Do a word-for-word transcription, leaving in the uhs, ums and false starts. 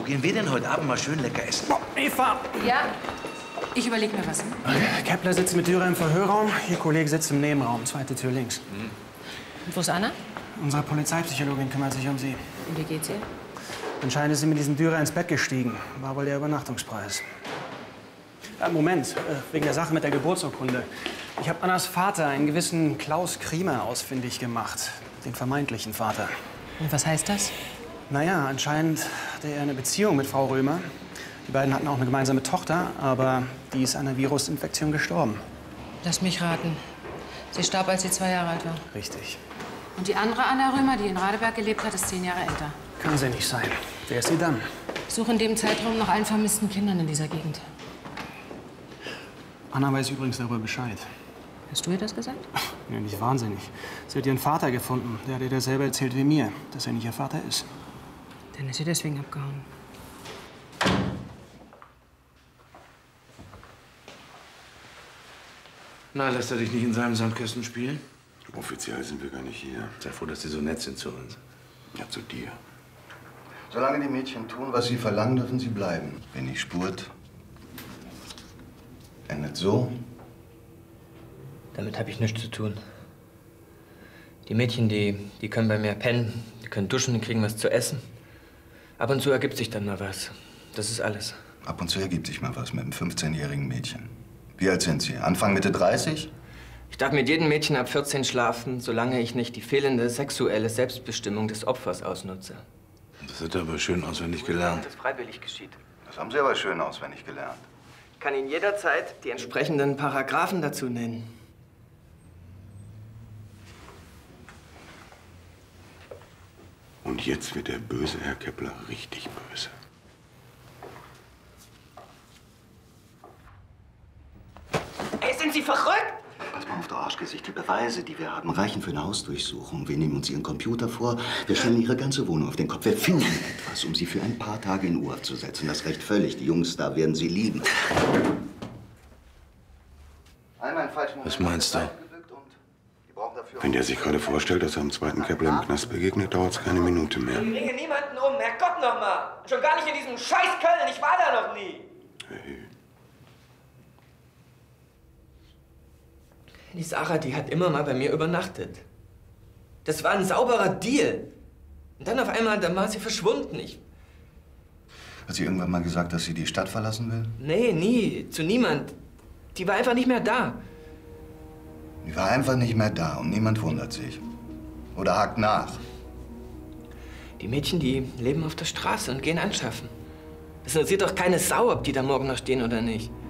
gehen wir denn heute Abend mal schön lecker essen? Oh, Eva! Ja? Ich überlege mir was. Kepler sitzt mit Dürer im Verhörraum, Ihr Kollege sitzt im Nebenraum, zweite Tür links. Mhm. Und wo ist Anna? Unsere Polizeipsychologin kümmert sich um sie. Und wie geht's ihr? Anscheinend ist sie mit diesem Dürer ins Bett gestiegen. War wohl der Übernachtungspreis. Äh, Moment, äh, wegen der Sache mit der Geburtsurkunde. Ich habe Annas Vater, einen gewissen Klaus Kriemer, ausfindig gemacht. Den vermeintlichen Vater. Und was heißt das? Naja, anscheinend hatte er eine Beziehung mit Frau Römer. Die beiden hatten auch eine gemeinsame Tochter, aber die ist an einer Virusinfektion gestorben. Lass mich raten. Sie starb, als sie zwei Jahre alt war. Richtig. Und die andere Anna Römer, die in Radeberg gelebt hat, ist zehn Jahre älter. Kann sie nicht sein. Wer ist sie dann? Ich suche in dem Zeitraum nach allen vermissten Kindern in dieser Gegend. Anna weiß übrigens darüber Bescheid. Hast du ihr das gesagt? Ach, nee, nicht wahnsinnig. Sie hat ihren Vater gefunden. Der hat ihr dasselbe erzählt wie mir, dass er nicht ihr Vater ist. Dann ist sie deswegen abgehauen. Na, lässt er dich nicht in seinem Sandkasten spielen? Offiziell sind wir gar nicht hier. Sei froh, dass Sie so nett sind zu uns. Ja, zu dir. Solange die Mädchen tun, was sie verlangen, dürfen sie bleiben. Wenn nicht spurt, endet so. Damit habe ich nichts zu tun. Die Mädchen, die, die können bei mir pennen, die können duschen, die kriegen was zu essen. Ab und zu ergibt sich dann mal was. Das ist alles. Ab und zu ergibt sich mal was mit einem fünfzehnjährigen Mädchen. Wie alt sind Sie? Anfang, Mitte dreißig? Ich darf mit jedem Mädchen ab vierzehn schlafen, solange ich nicht die fehlende sexuelle Selbstbestimmung des Opfers ausnutze. Das hat er aber schön auswendig gelernt. Das freiwillig geschieht. Das haben Sie aber schön auswendig gelernt. Ich kann Ihnen jederzeit die entsprechenden Paragraphen dazu nennen. Und jetzt wird der böse Herr Kepler richtig böse. Ey, sind Sie verrückt? Pass mal auf, du Arschgesicht. Die Beweise, die wir haben, reichen für eine Hausdurchsuchung. Wir nehmen uns Ihren Computer vor, wir stellen Ihre ganze Wohnung auf den Kopf. Wir finden etwas, um Sie für ein paar Tage in U-Haft zu setzen. Das reicht völlig. Die Jungs da werden Sie lieben. Was meinst du? Wenn der sich gerade vorstellt, dass er am zweiten Kepler im Knast begegnet, dauert es keine Minute mehr. Ich bringe niemanden um, Herrgott noch mal. Schon gar nicht in diesem scheiß Köln, ich war da noch nie. Hey. Die Sarah, die hat immer mal bei mir übernachtet. Das war ein sauberer Deal. Und dann auf einmal, dann war sie verschwunden. Ich... Hat sie irgendwann mal gesagt, dass sie die Stadt verlassen will? Nee, nie. Zu niemand. Die war einfach nicht mehr da. Die war einfach nicht mehr da und niemand wundert sich. Oder hakt nach. Die Mädchen, die leben auf der Straße und gehen anschaffen. Es interessiert doch keine Sau, ob die da morgen noch stehen oder nicht.